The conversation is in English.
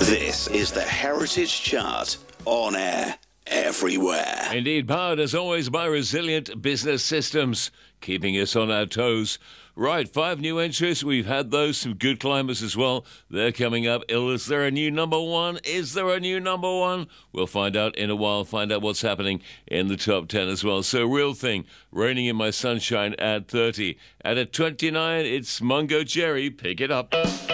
This is the Heritage Chart, on air everywhere. Indeed, powered as always by resilient business systems, keeping us on our toes. Right, 5 new entries. We've had those, some good climbers as well. They're coming up. Is there a new number one? Is there a new number one? We'll find out in a while, find out what's happening in the top 10 as well. So, Real Thing, Raining in My Sunshine at 30. At 29, it's Mungo Jerry. Pick it up.